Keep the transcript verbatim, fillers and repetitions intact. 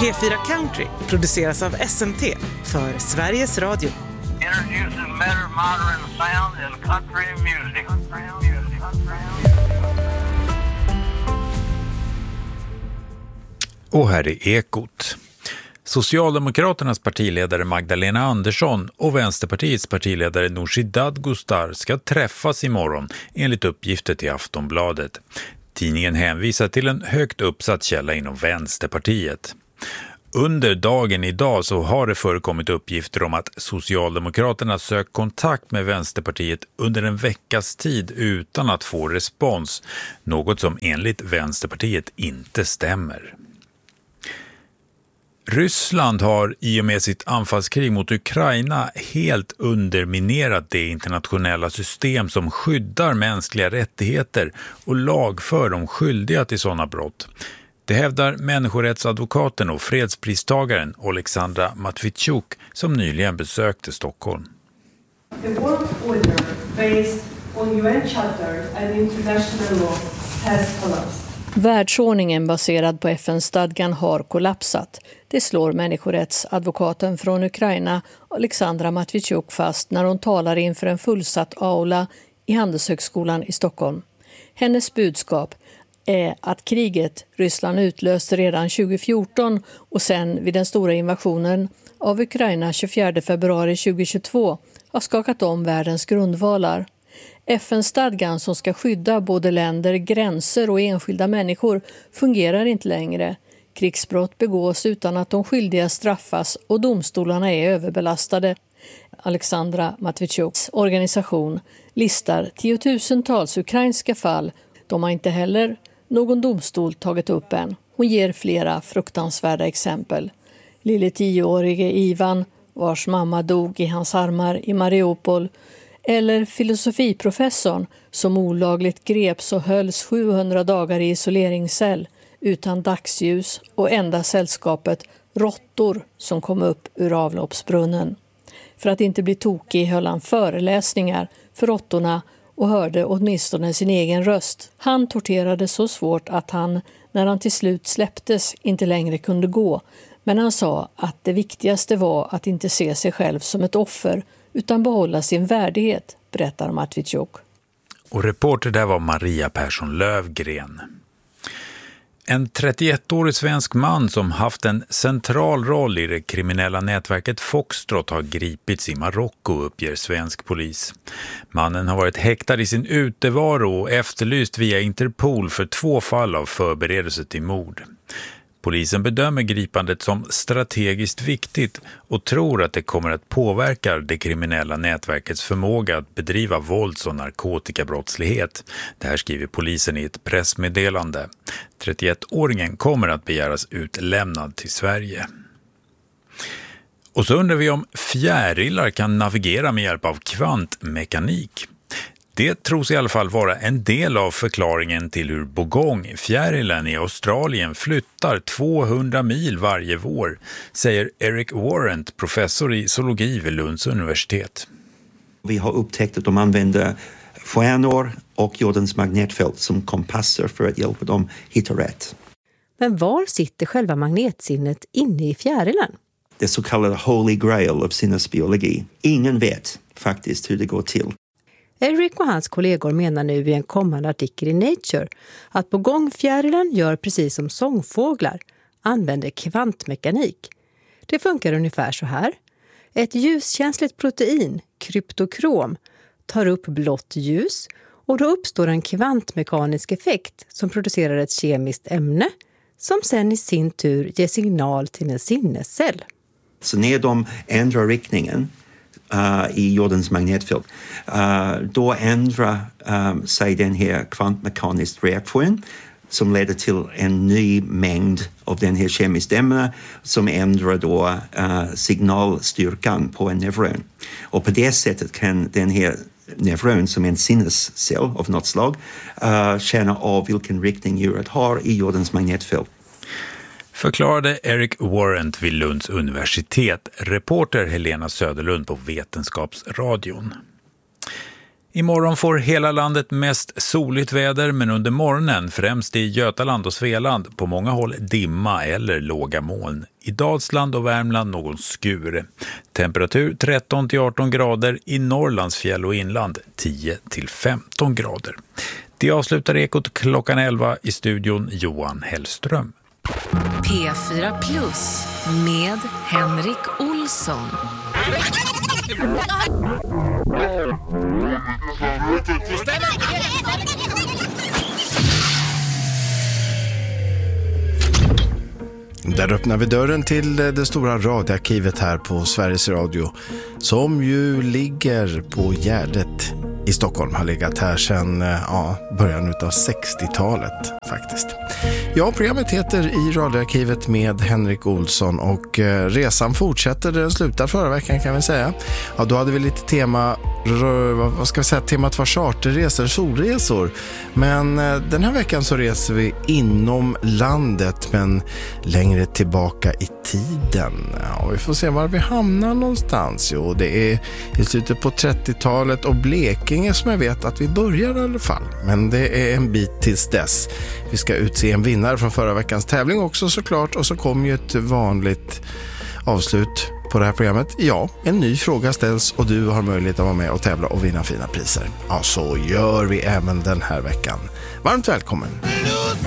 P fyra Country produceras av S M T för Sveriges Radio. Introducing better modern sound in country music. Och här är Ekot. Socialdemokraternas partiledare Magdalena Andersson och Vänsterpartiets partiledare Nooshi Dadgostar ska träffas imorgon enligt uppgifter till Aftonbladet. Tidningen hänvisar till en högt uppsatt källa inom Vänsterpartiet. Under dagen idag så har det förekommit uppgifter om att Socialdemokraterna sökt kontakt med Vänsterpartiet under en veckas tid utan att få respons, något som enligt Vänsterpartiet inte stämmer. Ryssland har i och med sitt anfallskrig mot Ukraina helt underminerat det internationella system som skyddar mänskliga rättigheter och lagför de skyldiga till sådana brott. Det hävdar människorättsadvokaten och fredspristagaren Alexandra Matvichuk som nyligen besökte Stockholm. The world order based on U N charter and international law has collapsed. Världsordningen baserad på F N-stadgan har kollapsat. Det slår människorättsadvokaten från Ukraina Alexandra Matvichuk fast när hon talar inför en fullsatt aula i Handelshögskolan i Stockholm. Hennes budskap är att kriget Ryssland utlöste redan tjugo fjorton och sen vid den stora invasionen av Ukraina tjugofjärde februari tjugohundratjugotvå har skakat om världens grundvalar. F N-stadgan som ska skydda både länder, gränser och enskilda människor fungerar inte längre. Krigsbrott begås utan att de skyldiga straffas och domstolarna är överbelastade. Alexandra Matvichuks organisation listar tiotusentals ukrainska fall. De har inte heller någon domstol tagit upp än. Hon ger flera fruktansvärda exempel. Lille tioårige Ivan, vars mamma dog i hans armar i Mariupol, eller filosofiprofessorn som olagligt greps och hölls sjuhundra dagar i isoleringscell utan dagsljus och enda sällskapet råttor som kom upp ur avloppsbrunnen. För att inte bli tokig höll han föreläsningar för råttorna och hörde åtminstone sin egen röst. Han torterade så svårt att han, när han till slut släpptes, inte längre kunde gå. Men han sa att det viktigaste var att inte se sig själv som ett offer utan behålla sin värdighet, berättar Matvichuk. Och reporter där var Maria Persson Lövgren. En trettioettårig svensk man som haft en central roll i det kriminella nätverket Foxtrot har gripits i Marocko, uppger svensk polis. Mannen har varit häktad i sin utevaro och efterlyst via Interpol för två fall av förberedelse till mord. Polisen bedömer gripandet som strategiskt viktigt och tror att det kommer att påverka det kriminella nätverkets förmåga att bedriva vålds- och narkotikabrottslighet. Det här skriver polisen i ett pressmeddelande. trettioettåringen kommer att begäras utlämnad till Sverige. Och så undrar vi om fjärilar kan navigera med hjälp av kvantmekanik. Det tros i alla fall vara en del av förklaringen till hur bogongfjärilen i Australien flyttar tvåhundra mil varje vår, säger Eric Warrant, professor i zoologi vid Lunds universitet. Vi har upptäckt att de använder stjärnor och jordens magnetfält som kompasser för att hjälpa dem hitta rätt. Men var sitter själva magnetsinnet inne i fjärilen? Det så kallade holy grail av sinnesbiologi. Ingen vet faktiskt hur det går till. Eric och hans kollegor menar nu i en kommande artikel i Nature att bogongfjärilen gör precis som sångfåglar, använder kvantmekanik. Det funkar ungefär så här. Ett ljuskänsligt protein, kryptokrom, tar upp blått ljus och då uppstår en kvantmekanisk effekt som producerar ett kemiskt ämne som sen i sin tur ger signal till en sinnescell. Så när de ändrar riktningen Uh, i jordens magnetfält, uh, då ändrar um, sig den här kvantmekaniska reaktionen som leder till en ny mängd av den här kemiska ämnen som ändrar då uh, signalstyrkan på en neuron. Och på det sättet kan den här neuron som en sinnescell av något slag uh, känna av vilken riktning djuret har i jordens magnetfält. Förklarade Eric Warrant vid Lunds universitet, reporter Helena Söderlund på Vetenskapsradion. Imorgon får hela landet mest soligt väder, men under morgonen främst i Götaland och Svealand på många håll dimma eller låga moln. I Dalsland och Värmland någon skur. Temperatur tretton till arton grader, i Norrlands fjäll och inland tio till femton grader. Det avslutar Ekot klockan elva, i studion Johan Hellström. P fyra Plus med Henrik Olsson. Där öppnar vi dörren till det stora radioarkivet här på Sveriges Radio, som ju ligger på Gärdet i Stockholm. Har legat här sedan ja, början av sextiotalet faktiskt. Ja, programmet heter I radioarkivet med Henrik Olsson, och eh, resan fortsätter där den slutar förra veckan, kan vi säga. Ja, då hade vi lite tema, vad ska vi säga, temat var charterresor, solresor. Men eh, den här veckan så reser vi inom landet, men längre tillbaka i tiden. Ja, vi får se var vi hamnar någonstans. Jo, det är i slutet på trettiotalet och Blekinge som jag vet att vi börjar i alla fall. Men det är en bit tills dess. Vi ska utse en vinnare från förra veckans tävling också såklart, och så kommer ju ett vanligt avslut på det här programmet. Ja, en ny fråga ställs och du har möjlighet att vara med och tävla och vinna fina priser. Ja, så gör vi även den här veckan. Varmt välkommen!